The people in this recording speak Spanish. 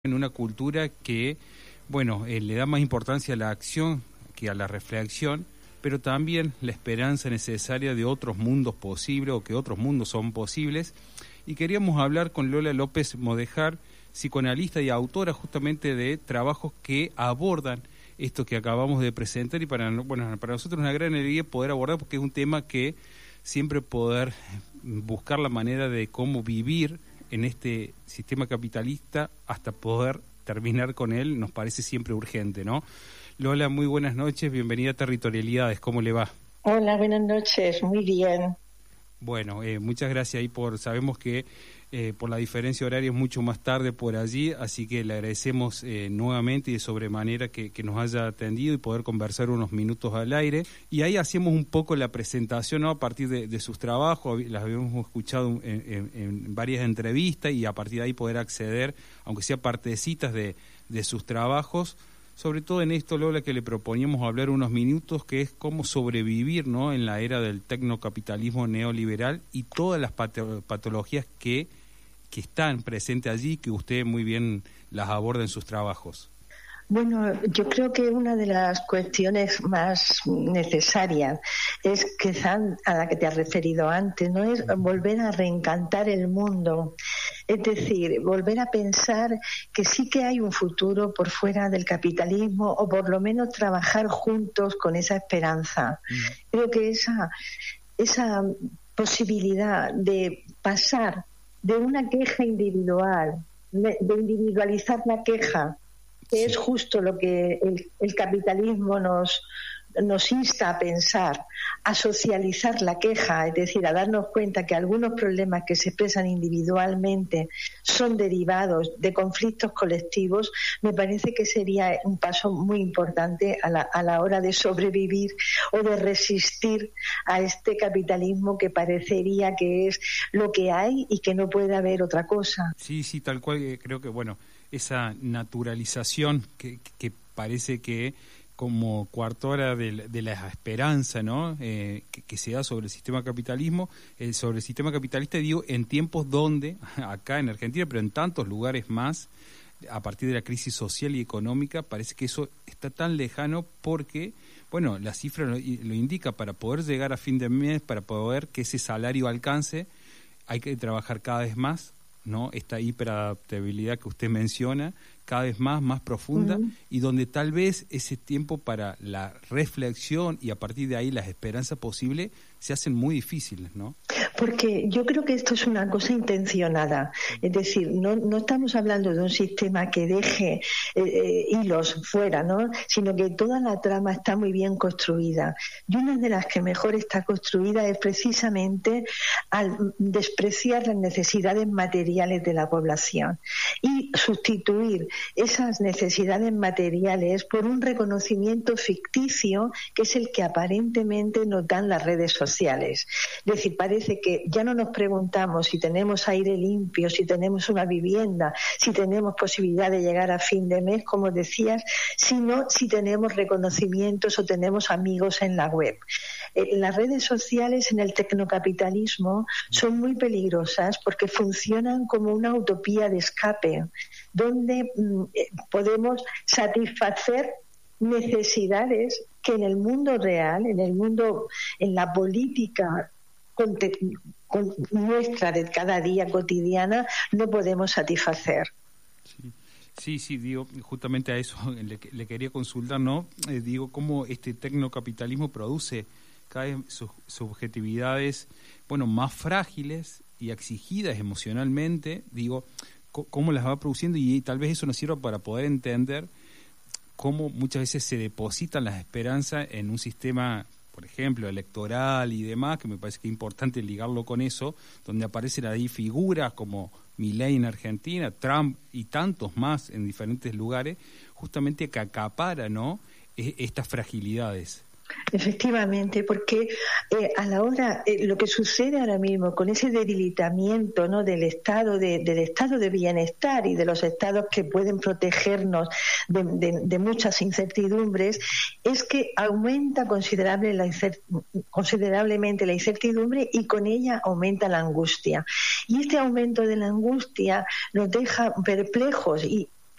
en una cultura que, bueno, le da más importancia a la acción que a la reflexión, pero también la esperanza necesaria de otros mundos posibles o que otros mundos son posibles. Y queríamos hablar con Lola López Modejar, psicoanalista y autora justamente de trabajos que abordan esto que acabamos de presentar, y para nosotros es una gran alegría poder abordar, porque es un tema que siempre poder buscar la manera de cómo vivir en este sistema capitalista hasta poder terminar con él nos parece siempre urgente, ¿no? Lola, muy buenas noches, bienvenida a Territorialidades, ¿cómo le va? Hola, buenas noches, muy bien. Bueno, muchas gracias ahí sabemos que por la diferencia horaria es mucho más tarde por allí, así que le agradecemos nuevamente y de sobremanera que nos haya atendido y poder conversar unos minutos al aire. Y ahí hacíamos un poco la presentación, ¿no? A partir de sus trabajos, las habíamos escuchado en varias entrevistas, y a partir de ahí poder acceder, aunque sea partecitas de sus trabajos, sobre todo en esto, Lola, que le proponíamos hablar unos minutos, que es cómo sobrevivir, ¿no?, en la era del tecnocapitalismo neoliberal y todas las patologías que están presentes allí, que usted muy bien las aborda en sus trabajos. Bueno, yo creo que una de las cuestiones más necesarias es, quizá a la que te has referido antes, ¿no?, es volver a reencantar el mundo. Es decir, volver a pensar que sí que hay un futuro por fuera del capitalismo, o por lo menos trabajar juntos con esa esperanza. Creo que esa posibilidad de pasar de una queja individual, de individualizar la queja, que es justo lo que el capitalismo nos insta a pensar, a socializar la queja, es decir, a darnos cuenta que algunos problemas que se expresan individualmente son derivados de conflictos colectivos. Me parece que sería un paso muy importante a la hora de sobrevivir o de resistir a este capitalismo que parecería que es lo que hay y que no puede haber otra cosa. Sí, tal cual. Creo que, bueno, esa naturalización que parece que como coartora de la esperanza, ¿no?, que se da sobre el sistema capitalismo, sobre el sistema capitalista, digo, en tiempos donde, acá en Argentina, pero en tantos lugares más, a partir de la crisis social y económica, parece que eso está tan lejano, porque, bueno, la cifra lo indica, para poder llegar a fin de mes, para poder que ese salario alcance, hay que trabajar cada vez más, ¿no? Esta hiperadaptabilidad que usted menciona, cada vez más profunda, y donde tal vez ese tiempo para la reflexión y a partir de ahí las esperanzas posibles se hacen muy difíciles, ¿no? Porque yo creo que esto es una cosa intencionada, es decir, no estamos hablando de un sistema que deje hilos fuera, ¿no?, sino que toda la trama está muy bien construida, y una de las que mejor está construida es precisamente al despreciar las necesidades materiales de la población y sustituir esas necesidades materiales por un reconocimiento ficticio, que es el que aparentemente nos dan las redes sociales. Es decir, parece que ya no nos preguntamos si tenemos aire limpio, si tenemos una vivienda, si tenemos posibilidad de llegar a fin de mes, como decías, sino si tenemos reconocimientos o tenemos amigos en la web. Las redes sociales en el tecnocapitalismo son muy peligrosas porque funcionan como una utopía de escape, donde podemos satisfacer necesidades que en el mundo real, en la política con nuestra de cada día cotidiana, no podemos satisfacer. Sí, digo, justamente a eso le quería consultar, ¿no? Digo, cómo este tecnocapitalismo produce cada vez subjetividades, bueno, más frágiles y exigidas emocionalmente, digo, cómo las va produciendo, y tal vez eso nos sirva para poder entender cómo muchas veces se depositan las esperanzas en un sistema, por ejemplo, electoral y demás, que me parece que es importante ligarlo con eso, donde aparecen ahí figuras como Milei en Argentina, Trump y tantos más en diferentes lugares, justamente que acaparan, ¿no?, estas fragilidades. Efectivamente, porque a la hora lo que sucede ahora mismo con ese debilitamiento, ¿no?, del estado de bienestar y de los estados que pueden protegernos de muchas incertidumbres, es que aumenta considerablemente la incertidumbre, y con ella aumenta la angustia. Y este aumento de la angustia nos deja perplejos y